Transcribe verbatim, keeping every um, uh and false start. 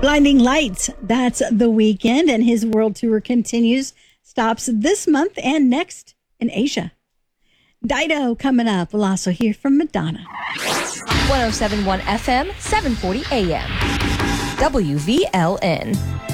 Blinding Lights, that's The Weeknd, and his world tour continues. Stops this month and next in Asia. Dido coming up. We'll also hear from Madonna. one oh seven point one F M, seven forty A M. W V L N.